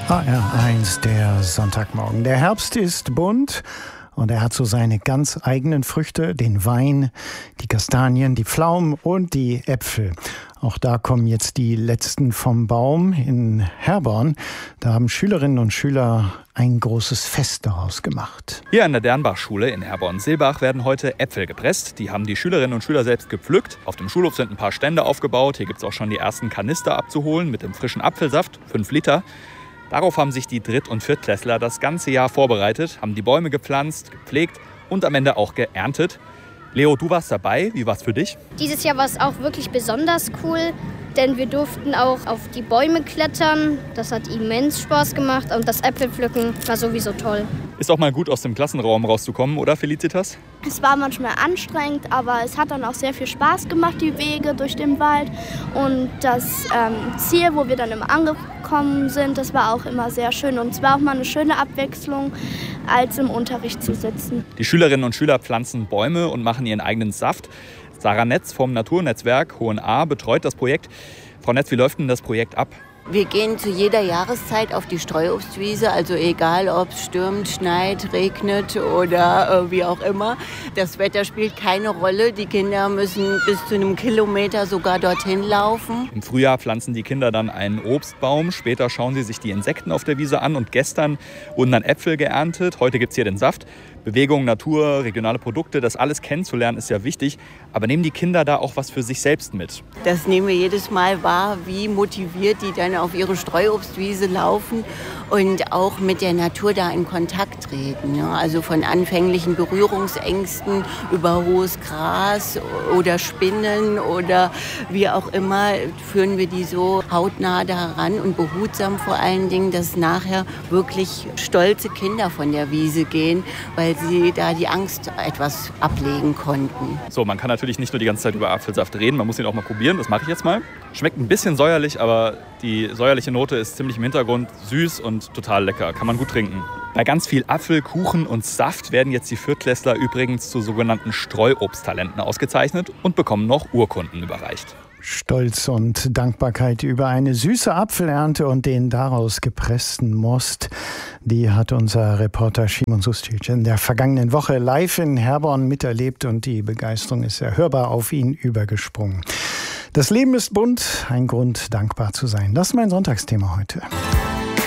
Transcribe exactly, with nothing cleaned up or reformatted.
A R eins, der Sonntagmorgen. Der Herbst ist bunt und er hat so seine ganz eigenen Früchte, den Wein, die Kastanien, die Pflaumen und die Äpfel. Auch da kommen jetzt die letzten vom Baum in Herborn. Da haben Schülerinnen und Schüler ein großes Fest daraus gemacht. Hier an der Dernbach-Schule in Herborn-Silbach werden heute Äpfel gepresst. Die haben die Schülerinnen und Schüler selbst gepflückt. Auf dem Schulhof sind ein paar Stände aufgebaut. Hier gibt es auch schon die ersten Kanister abzuholen mit dem frischen Apfelsaft, fünf Liter. Darauf haben sich die Dritt- und Viertklässler das ganze Jahr vorbereitet, haben die Bäume gepflanzt, gepflegt und am Ende auch geerntet. Leo, du warst dabei. Wie war es für dich? Dieses Jahr war es auch wirklich besonders cool, denn wir durften auch auf die Bäume klettern. Das hat immens Spaß gemacht und das Äpfelpflücken war sowieso toll. Ist auch mal gut, aus dem Klassenraum rauszukommen, oder Felicitas? Es war manchmal anstrengend, aber es hat dann auch sehr viel Spaß gemacht, die Wege durch den Wald. Und das ähm, Ziel, wo wir dann immer angekommen sind, das war auch immer sehr schön. Und es war auch mal eine schöne Abwechslung, als im Unterricht zu sitzen. Die Schülerinnen und Schüler pflanzen Bäume und machen ihren eigenen Saft. Sarah Netz vom Naturnetzwerk Hohen A betreut das Projekt. Frau Netz, wie läuft denn das Projekt ab? Wir gehen zu jeder Jahreszeit auf die Streuobstwiese, also egal ob es stürmt, schneit, regnet oder äh, wie auch immer. Das Wetter spielt keine Rolle. Die Kinder müssen bis zu einem Kilometer sogar dorthin laufen. Im Frühjahr pflanzen die Kinder dann einen Obstbaum. Später schauen sie sich die Insekten auf der Wiese an. Und gestern wurden dann Äpfel geerntet. Heute gibt es hier den Saft. Bewegung, Natur, regionale Produkte, das alles kennenzulernen ist ja wichtig. Aber nehmen die Kinder da auch was für sich selbst mit? Das nehmen wir jedes Mal wahr, wie motiviert die dann auf ihre Streuobstwiese laufen und auch mit der Natur da in Kontakt treten. Also von anfänglichen Berührungsängsten über hohes Gras oder Spinnen oder wie auch immer führen wir die so hautnah daran und behutsam vor allen Dingen, dass nachher wirklich stolze Kinder von der Wiese gehen, weil sie da die Angst etwas ablegen konnten. So, man kann natürlich nicht nur die ganze Zeit über Apfelsaft reden, man muss ihn auch mal probieren. Das mache ich jetzt mal. Schmeckt ein bisschen säuerlich, aber die säuerliche Note ist ziemlich im Hintergrund, süß und total lecker. Kann man gut trinken. Bei ganz viel Apfel, Kuchen und Saft werden jetzt die Viertklässler übrigens zu sogenannten Streuobsttalenten ausgezeichnet und bekommen noch Urkunden überreicht. Stolz und Dankbarkeit über eine süße Apfelernte und den daraus gepressten Most, die hat unser Reporter Szymon Sustic in der vergangenen Woche live in Herborn miterlebt und die Begeisterung ist ja hörbar auf ihn übergesprungen. Das Leben ist bunt, ein Grund, dankbar zu sein. Das ist mein Sonntagsthema heute.